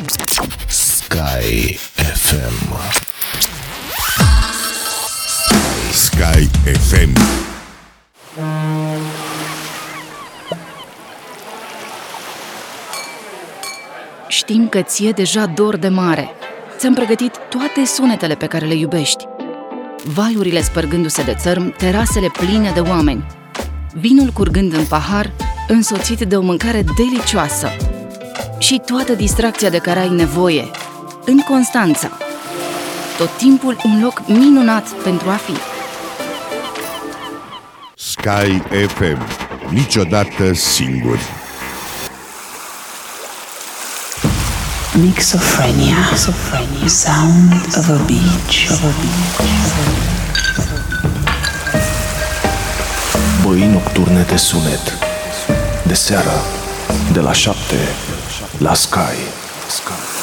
Sky FM. Sky FM. Știm că ție deja dor de mare. Ți-am pregătit toate sunetele pe care le iubești. Valurile spărgându-se de țărm, terasele pline de oameni. Vinul curgând în pahar, însoțit de o mâncare delicioasă. Și toată distracția de care ai nevoie, în Constanța. Tot timpul un loc minunat pentru a fi. Sky FM. Niciodată singuri. Mixophrenia. Sound of a beach. Băi nocturne de sunet. De seară, de la 7 la Sky.